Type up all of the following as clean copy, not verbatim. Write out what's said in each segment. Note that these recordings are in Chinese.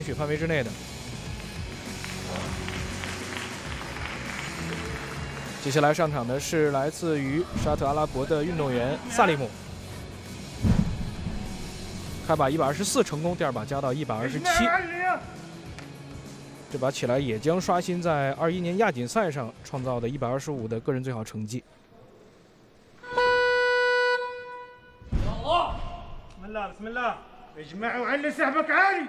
允许范围之内的。接下来上场的是来自于沙特阿拉伯的运动员萨利姆，开把124成功，第二把加到127，这把起来也将刷新在21年亚锦赛上创造的125的个人最好成绩。 بسم الله اجمع وعلي سحبك عالي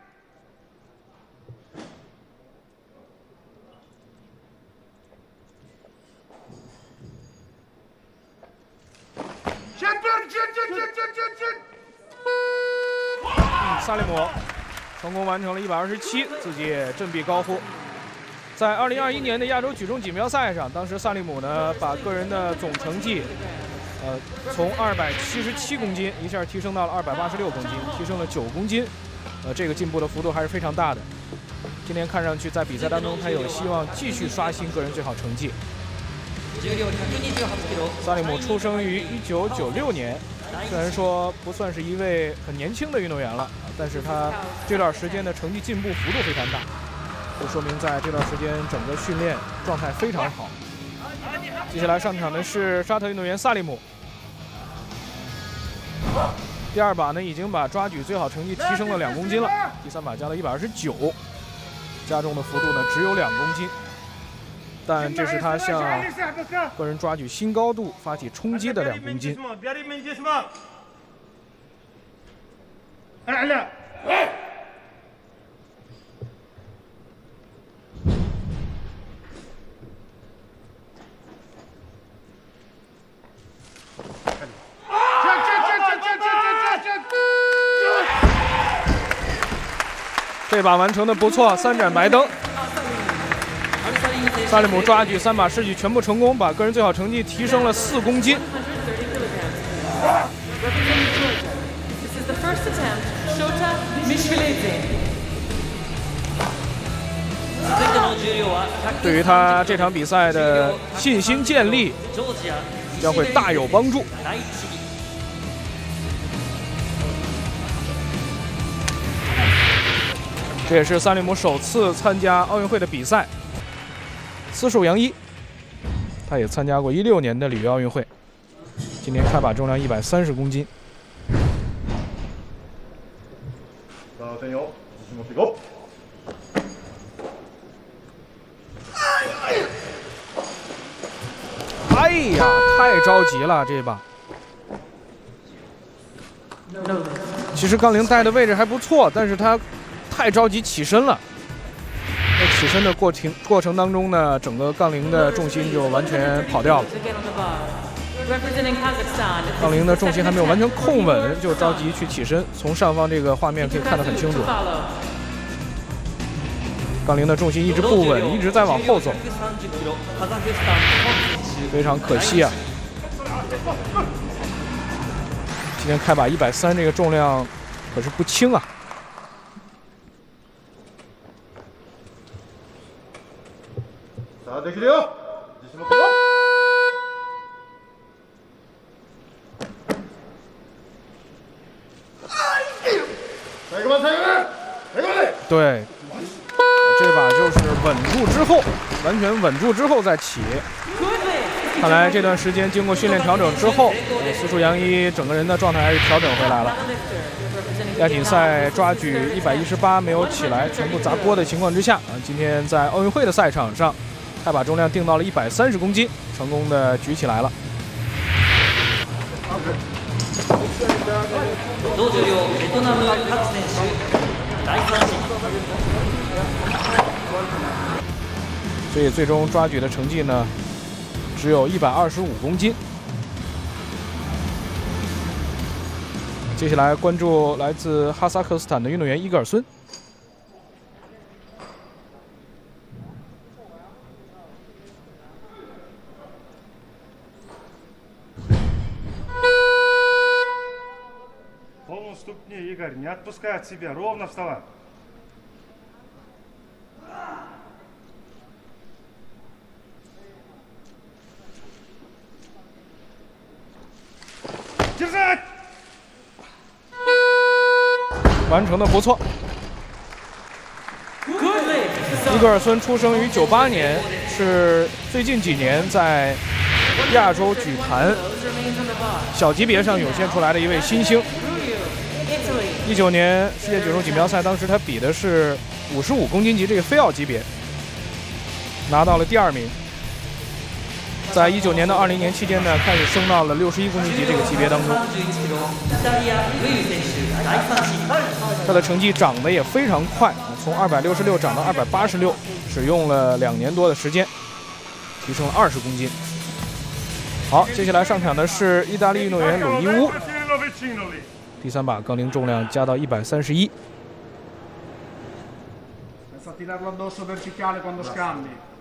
شد شد 萨利姆成功完成了127，自己也振臂高呼。在2021年的亚洲举重锦标赛上，当时萨利姆呢把个人的总成绩。 从277公斤一下提升到了286公斤，提升了9公斤，这个进步的幅度还是非常大的。今天看上去在比赛当中，他有希望继续刷新个人最好成绩。萨利姆出生于1996年，虽然说不算是一位很年轻的运动员了，但是他这段时间的成绩进步幅度非常大，就说明在这段时间整个训练状态非常好。 接下来上场的是沙特运动员萨利姆，第二把呢已经把抓举最好成绩提升了2公斤了，第三把加到129，加重的幅度呢只有2公斤，但这是他向个人抓举新高度发起冲击的2公斤。 这把完成的不错，3盏白灯。萨利姆抓举3把试举全部成功，把个人最好成绩提升了4公斤。对于他这场比赛的信心建立将会大有帮助。 这也是萨利姆首次参加奥运会的比赛，私属杨一，他也参加过16年的里约奥运会，今年开把重量130公斤。哎呀，太着急了这把。其实杠铃带的位置还不错，但是他 太着急起身了，在起身的过程当中呢，整个杠铃的重心就完全跑掉了。杠铃的重心还没有完全控稳，就着急去起身。从上方这个画面可以看得很清楚，杠铃的重心一直不稳，一直在往后走，非常可惜啊！今天开把130，这个重量可是不轻啊！ 对，这把就是稳住之后，完全稳住之后再起。看来这段时间经过训练调整之后，私属杨一整个人的状态还是调整回来了。亚锦赛抓举118没有起来，全部砸锅的情况之下，今天在奥运会的赛场上，他把重量定到了130公斤，成功的举起来了。 所以最终抓举的成绩呢，只有125公斤。接下来关注来自哈萨克斯坦的运动员伊戈尔孙。 Ступни, Игорь, не отпускай от себя, ровно вставай. Держать! 完成的不错。 斯格尔孙出生于98年，是最近几年在亚洲举坛小级别上涌现出来的一位新星。19年世界举重锦标赛，当时他比的是55公斤级这个非奥级别，拿到了第2名。在19年到20年期间呢，开始升到了61公斤级这个级别当中。他的成绩涨得也非常快，从266涨到286，只用了2年多的时间，提升了20公斤。好，接下来上场的是意大利运动员鲁伊乌，第3把杠铃重量加到131。 Tirarlo addosso verticale quando scambi.